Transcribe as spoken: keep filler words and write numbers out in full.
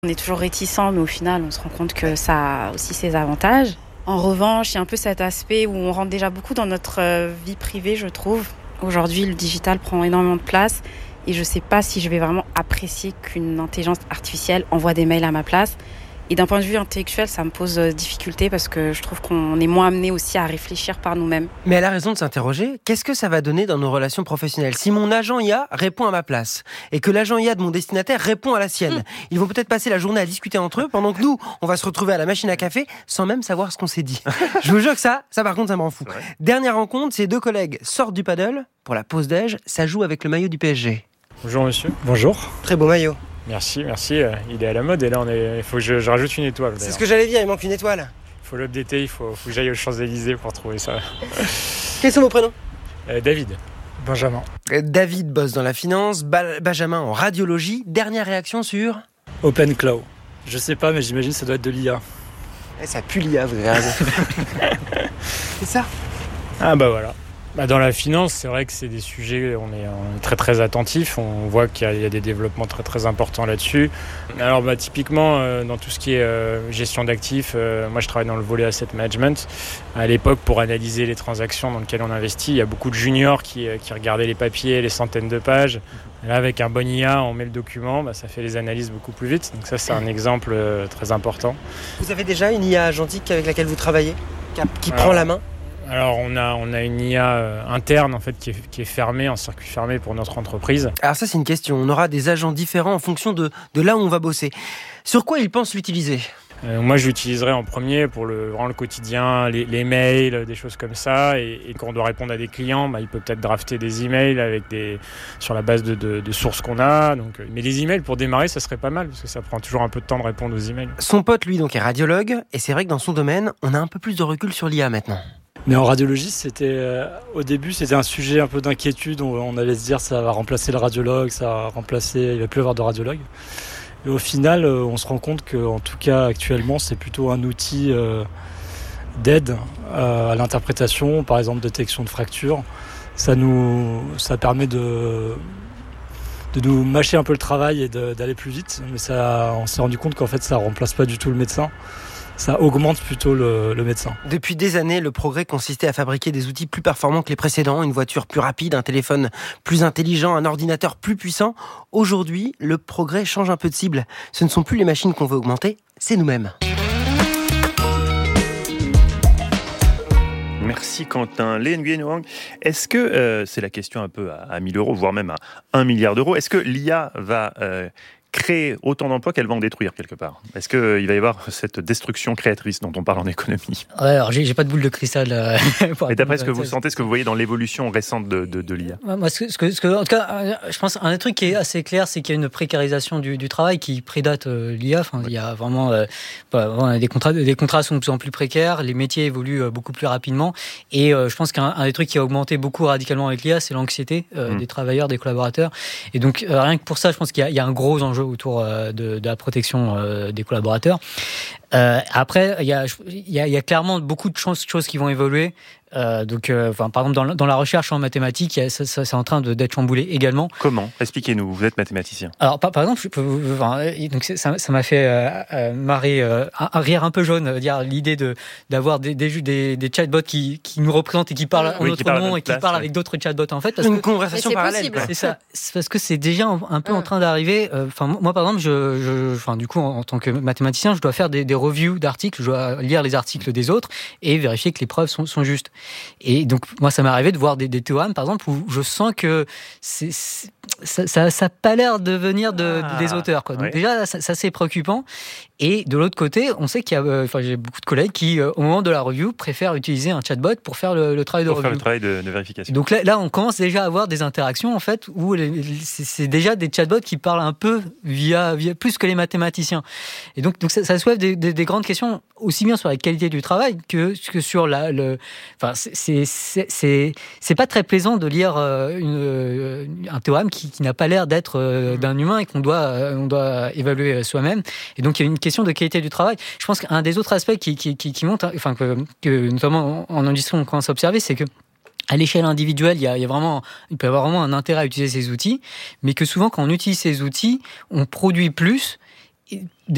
On est toujours réticent, mais au final, on se rend compte que ça a aussi ses avantages. En revanche, il y a un peu cet aspect où on rentre déjà beaucoup dans notre vie privée, je trouve. Aujourd'hui, le digital prend énormément de place et je ne sais pas si je vais vraiment apprécier qu'une intelligence artificielle envoie des mails à ma place. Et d'un point de vue intellectuel, ça me pose difficulté parce que je trouve qu'on est moins amené aussi à réfléchir par nous-mêmes. Mais elle a raison de s'interroger. Qu'est-ce que ça va donner dans nos relations professionnelles si mon agent I A répond à ma place et que l'agent I A de mon destinataire répond à la sienne? mmh. Ils vont peut-être passer la journée à discuter entre eux pendant que nous, on va se retrouver à la machine à café sans même savoir ce qu'on s'est dit. Je vous jure que ça, ça par contre, ça m'en fout. Dernière rencontre, ces deux collègues sortent du paddle. Pour la pause déj, ça joue avec le maillot du P S G. Bonjour monsieur. Bonjour. Très beau maillot. Merci, merci. Il est à la mode et là, on est... il faut que je, je rajoute une étoile. C'est ce que j'allais dire, il manque une étoile. Il faut l'updater, il faut, faut que j'aille aux Champs-Élysées pour trouver ça. Quels sont vos prénoms ? euh, David. Benjamin. David bosse dans la finance, ba- Benjamin en radiologie. Dernière réaction sur Open Cloud. Je sais pas, mais j'imagine que ça doit être de l'I A. Eh, ça pue l'I A, vous avez raison. C'est ça ? Ah bah voilà. Bah dans la finance, c'est vrai que c'est des sujets, on est, on est très très attentif, on voit qu'il y a, il y a des développements très très importants là-dessus. Alors bah, typiquement, euh, dans tout ce qui est euh, gestion d'actifs, euh, moi je travaille dans le volet asset management. À l'époque, pour analyser les transactions dans lesquelles on investit, il y a beaucoup de juniors qui, euh, qui regardaient les papiers, les centaines de pages. Là, avec un bon I A, on met le document, bah, ça fait les analyses beaucoup plus vite. Donc ça, c'est un exemple euh, très important. Vous avez déjà une I A agentique avec laquelle vous travaillez, qui, a, qui Alors, prend la main ? Alors on a, on a une I A euh, interne en fait, qui, est, qui est fermée, en circuit fermé pour notre entreprise. Alors ça c'est une question, on aura des agents différents en fonction de, de là où on va bosser. Sur quoi ils pensent l'utiliser ? euh, Moi je l'utiliserai en premier pour le, vraiment le quotidien, les, les mails, des choses comme ça. Et, et quand on doit répondre à des clients, bah, il peut peut-être drafter des emails avec des, sur la base de, de, de sources qu'on a. Donc, mais les emails pour démarrer ça serait pas mal parce que ça prend toujours un peu de temps de répondre aux emails. Son pote lui donc est radiologue et c'est vrai que dans son domaine on a un peu plus de recul sur l'I A maintenant. Mais en radiologie, c'était euh, au début, c'était un sujet un peu d'inquiétude. On, on allait se dire ça va remplacer le radiologue, ça va remplacer, il va plus avoir de radiologue. Et au final, euh, on se rend compte que, en tout cas actuellement, c'est plutôt un outil euh, d'aide euh, à l'interprétation, par exemple détection de fractures. Ça nous, ça permet de de nous mâcher un peu le travail et de, d'aller plus vite. Mais ça, on s'est rendu compte qu'en fait, ça remplace pas du tout le médecin. Ça augmente plutôt le, le médecin. Depuis des années, le progrès consistait à fabriquer des outils plus performants que les précédents, une voiture plus rapide, un téléphone plus intelligent, un ordinateur plus puissant. Aujourd'hui, le progrès change un peu de cible. Ce ne sont plus les machines qu'on veut augmenter, c'est nous-mêmes. Merci Quentin. Lê Nguyen Oang, est-ce que, euh, c'est la question un peu à, à mille euros, voire même à un milliard d'euros, est-ce que l'I A va... Euh, créer autant d'emplois qu'elle va en détruire quelque part? Est-ce qu'il euh, va y avoir cette destruction créatrice dont on parle en économie? Ouais, alors j'ai, j'ai pas de boule de cristal. Euh, Et d'après ce que vous sentez, ce que vous voyez dans l'évolution récente de, de, de l'I A? Moi, ce que, ce, que, ce que, en tout cas, je pense un truc qui est assez clair, c'est qu'il y a une précarisation du, du travail qui prédate euh, l'I A. Enfin, ouais. Il y a vraiment euh, bah, des contrats, des contrats sont de plus en plus précaires, les métiers évoluent euh, beaucoup plus rapidement, et euh, je pense qu'un un des trucs qui a augmenté beaucoup radicalement avec l'I A, c'est l'anxiété euh, mmh. des travailleurs, des collaborateurs. Et donc euh, rien que pour ça, je pense qu'il y a, il y a un gros enjeu autour de, de la protection euh, des collaborateurs. Euh, après, il y a, il y a, il y a clairement beaucoup de choses, choses qui vont évoluer. Euh, donc, euh, enfin, par exemple, dans, dans la recherche en mathématiques, il y a, ça, ça, c'est en train de, d'être chamboulé également. Comment ? Expliquez-nous, vous êtes mathématicien. Alors, par, par exemple, je peux, enfin, donc ça, ça m'a fait euh, euh, marrer, euh, un, un rire un peu jaune, euh, dire l'idée de d'avoir des, des, des, des chatbots qui, qui nous représentent et qui parlent en oui, notre nom et qui place, parlent ouais. avec d'autres chatbots en fait. Parce Une que, conversation c'est parallèle. Possible. C'est ça. C'est parce que c'est déjà un, un peu mmh. en train d'arriver. Enfin, euh, moi, par exemple, je, je, enfin, du coup, en, en tant que mathématicien, je dois faire des, des reviews d'articles, je dois lire les articles des autres et vérifier que les preuves sont, sont justes. Et donc, moi, ça m'est arrivé de voir des, des théorèmes, par exemple, où je sens que c'est, c'est, ça, ça, ça n'a pas l'air de venir de, ah, des auteurs, quoi. Donc ouais. déjà, ça, ça c'est préoccupant. Et de l'autre côté, on sait qu'il y a, enfin, j'ai beaucoup de collègues qui, euh, au moment de la review, préfèrent utiliser un chatbot pour faire le, le travail de pour review. Pour faire le travail de, de vérification. Donc là, là, on commence déjà à avoir des interactions, en fait, où les, c'est, c'est déjà des chatbots qui parlent un peu via, via plus que les mathématiciens. Et donc, donc ça, ça soulève des, des, des grandes questions, aussi bien sur la qualité du travail que, que sur la, le, enfin, c'est, c'est, c'est, c'est, c'est pas très plaisant de lire euh, une, un théorème qui, qui n'a pas l'air d'être euh, d'un humain et qu'on doit, euh, on doit évaluer soi-même. Et donc, il y a une question de qualité du travail. Je pense qu'un des autres aspects qui, qui, qui, qui monte, enfin, que, que notamment en industrie, on commence à observer, c'est que à l'échelle individuelle, il y a, il y a vraiment, il peut y avoir vraiment un intérêt à utiliser ces outils, mais que souvent, quand on utilise ces outils, on produit plus.